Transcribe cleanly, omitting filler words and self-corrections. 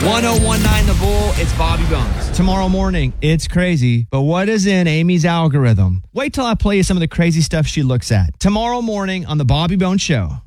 1019 The Bull, it's Bobby Bones. Tomorrow morning, it's crazy, but what is in Amy's algorithm? Wait till I play you some of the crazy stuff she looks at. Tomorrow morning on The Bobby Bones Show.